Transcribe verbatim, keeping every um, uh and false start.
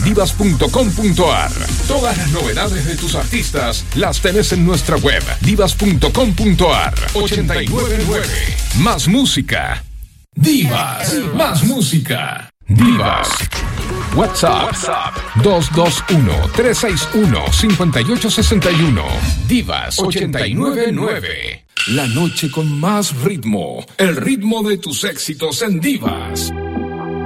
divas punto com punto ar. Todas las novedades de tus artistas las tenés en nuestra web divas punto com punto ar. ochenta y nueve nueve. Más música. Divas. Más música. Divas. WhatsApp, WhatsApp. dos dos uno, tres seis uno, cinco ocho seis uno. Divas ochenta y nueve nueve. La noche con más ritmo. El ritmo de tus éxitos en Divas.